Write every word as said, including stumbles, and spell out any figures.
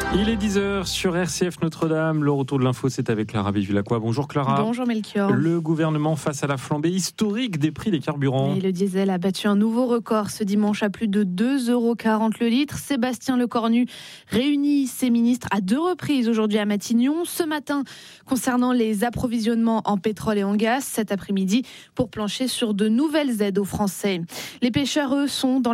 Il est dix heures sur R C F Notre-Dame. Le retour de l'info, c'est avec Clara Bévulacqua. Bonjour Clara. Bonjour Melchior. Le gouvernement face à la flambée historique des prix des carburants. Et le diesel a battu un nouveau record ce dimanche à plus de deux euros quarante le litre. Sébastien Lecornu réunit ses ministres à deux reprises aujourd'hui à Matignon. Ce matin, concernant les approvisionnements en pétrole et en gaz. Cet après-midi, pour plancher sur de nouvelles aides aux Français. Les pêcheurs, eux, sont dans